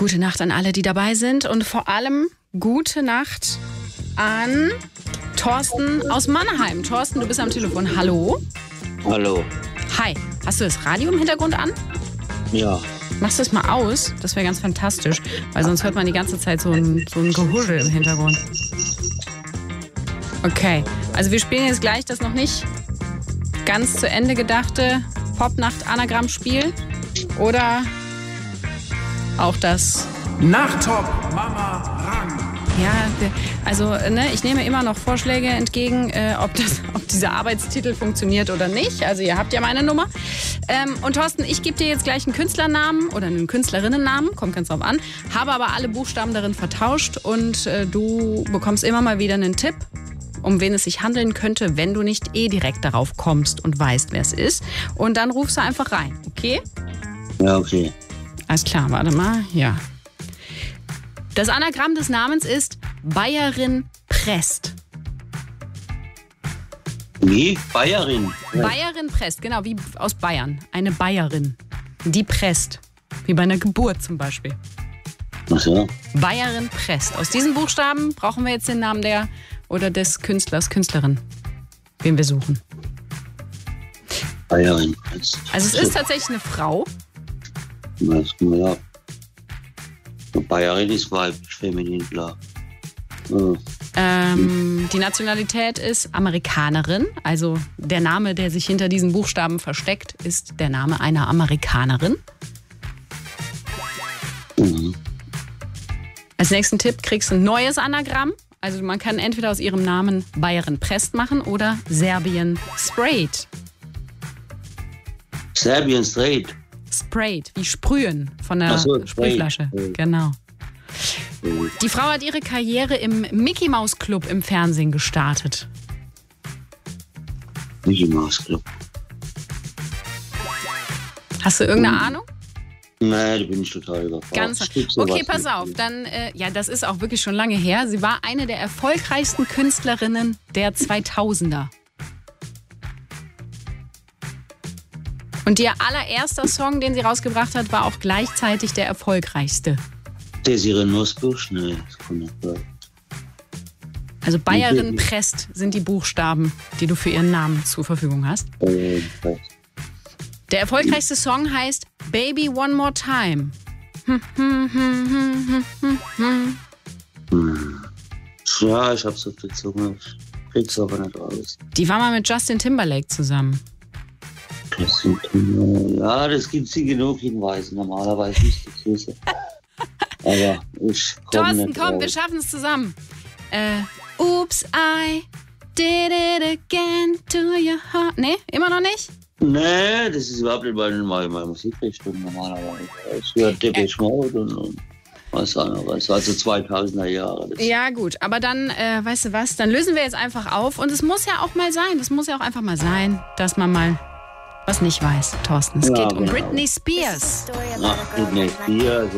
Gute Nacht an alle, die dabei sind und vor allem gute Nacht an Thorsten aus Mannheim. Thorsten, du bist am Telefon. Hallo? Hallo. Hi. Hast du das Radio im Hintergrund an? Ja. Machst du das mal aus? Das wäre ganz fantastisch, weil sonst hört man die ganze Zeit so ein Gehuschel im Hintergrund. Okay, also wir spielen jetzt gleich das noch nicht ganz zu Ende gedachte Popnacht-Anagramm-Spiel oder auch das Nachttop Mama Rang. Ja, also ich nehme immer noch Vorschläge entgegen, ob dieser Arbeitstitel funktioniert oder nicht. Also ihr habt ja meine Nummer. Und Thorsten, ich gebe dir jetzt gleich einen Künstlernamen oder einen Künstlerinnennamen, kommt ganz drauf an, habe aber alle Buchstaben darin vertauscht und du bekommst immer mal wieder einen Tipp, um wen es sich handeln könnte, wenn du nicht direkt darauf kommst und weißt, wer es ist. Und dann rufst du einfach rein, okay? Ja, okay. Alles klar, warte mal, ja. Das Anagramm des Namens ist Bayerin Prest. Wie? Bayerin? Ja. Bayerin Prest, genau, wie aus Bayern. Eine Bayerin. Die presst. Wie bei einer Geburt zum Beispiel. Ach so. Bayerin Prest. Aus diesen Buchstaben brauchen wir jetzt den Namen der oder des Künstlers, Künstlerin, wen wir suchen. Bayerin. Also es ist tatsächlich eine Frau. Ja. Bayerin ist weiblich, feminin, klar. Die Nationalität ist Amerikanerin. Also der Name, der sich hinter diesen Buchstaben versteckt, ist der Name einer Amerikanerin. Mhm. Als nächsten Tipp kriegst du ein neues Anagramm. Also man kann entweder aus ihrem Namen Bayerin Prest machen oder Serbien Sprayed. Serbien Straight. Sprayed, wie sprühen von der Sprühflasche. Genau. Die Frau hat ihre Karriere im Mickey Mouse Club im Fernsehen gestartet. Mickey Mouse Club. Hast du irgendeine Ahnung? Nein, da bin ich total überfordert. Okay, pass auf. Dann, das ist auch wirklich schon lange her. Sie war eine der erfolgreichsten Künstlerinnen der 2000er. Und ihr allererster Song, den sie rausgebracht hat, war auch gleichzeitig der erfolgreichste. Desiree Nussbusch? Nee, das kann nicht sein. Also Bayerin Prest sind die Buchstaben, die du für ihren Namen zur Verfügung hast. Der erfolgreichste Song heißt Baby One More Time. Ja, ich hab's auf der Zunge. Ich krieg's aber nicht raus. Die war mal mit Justin Timberlake zusammen. Ja, das gibt sie genug Hinweise. Normalerweise nicht das Süße. Aber ich Thorsten, komm, wir schaffen es zusammen. Oops, I did it again to your heart. Nee, immer noch nicht? Nee, das ist überhaupt nicht meine Musikrichtung normalerweise. Ich höre Depeche Mode und was anderes, also 2000er Jahre. Ja gut, aber dann, weißt du was, dann lösen wir jetzt einfach auf. Und es muss ja auch mal sein, dass man mal was nicht weiß, Thorsten. Es geht um Britney Spears. Ach, Britney Spears.